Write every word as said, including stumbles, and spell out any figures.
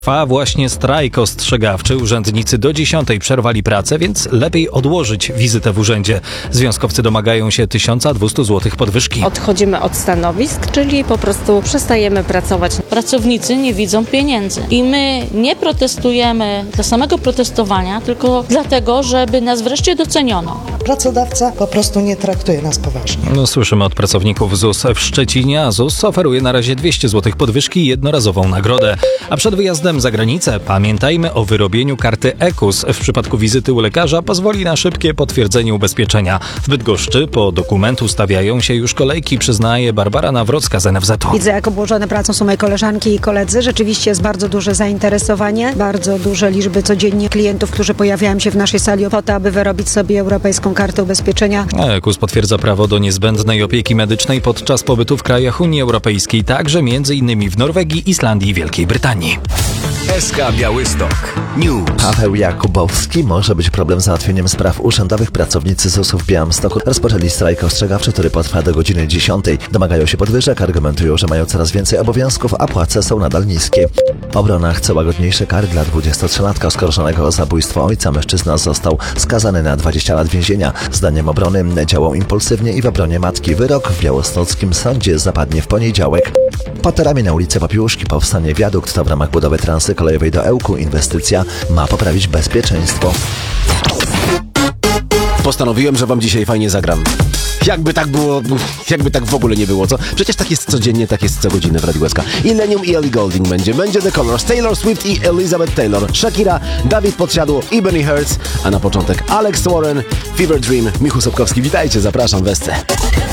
Trwa właśnie strajk ostrzegawczy. Urzędnicy do dziesiątej przerwali pracę, więc lepiej odłożyć wizytę w urzędzie. Związkowcy domagają się tysiąc dwieście złotych podwyżki. Odchodzimy od stanowisk, czyli po prostu przestajemy pracować. Pracownicy nie widzą pieniędzy i my nie protestujemy dla samego protestowania, tylko dlatego, żeby nas wreszcie doceniono. Pracodawca po prostu nie traktuje nas poważnie. No, słyszymy od pracowników Z U S w Szczecinie, a Z U S oferuje na razie dwieście złotych podwyżki i jednorazową nagrodę. A przed wyjazdem za granicę pamiętajmy o wyrobieniu karty E K U S. W przypadku wizyty u lekarza pozwoli na szybkie potwierdzenie ubezpieczenia. W Bydgoszczy po dokument ustawiają się już kolejki, przyznaje Barbara Nawrocka z N F Z u. Widzę, jak obłożone pracą są moje koleżanki i koledzy. Rzeczywiście jest bardzo duże zainteresowanie, bardzo duże liczby codziennie klientów, którzy pojawiają się w naszej sali po to, aby wyrobić sobie europejską kartę ubezpieczenia. E K U S potwierdza prawo do niezbędnej opieki medycznej podczas pobytu w krajach Unii Europejskiej, także m.in. w Norwegii, Islandii i Wielkiej Brytanii. S K Białystok News. Paweł Jakubowski. Może być problem z załatwieniem spraw urzędowych. Pracownicy Z U S u w Białymstoku rozpoczęli strajk ostrzegawczy, który potrwa do godziny dziesiątej. Domagają się podwyżek, argumentują, że mają coraz więcej obowiązków, a płace są nadal niskie. Obrona chce łagodniejsze kary dla dwudziestolatka oskarżonego o zabójstwo ojca. Mężczyzna został skazany na dwadzieścia lat więzienia. Zdaniem obrony działał impulsywnie i w obronie matki. Wyrok w białostockim sądzie zapadnie w poniedziałek. Pod torami na ulicy Popiełuszki powstanie wiadukt. To w ramach budowy trasy kolejowej do Ełku. Inwestycja ma poprawić bezpieczeństwo. Postanowiłem, że wam dzisiaj fajnie zagram. Jakby tak było, jakby tak w ogóle nie było, co? Przecież tak jest codziennie, tak jest co godzinę w Radiu S K. Illenium i Ellie Goulding będzie. Będzie The Colors, Taylor Swift i Elizabeth Taylor, Shakira, Dawid Podsiadło i Benny Hertz, a na początek Alex Warren, Fever Dream, Michu Sobkowski. Witajcie, zapraszam w S C.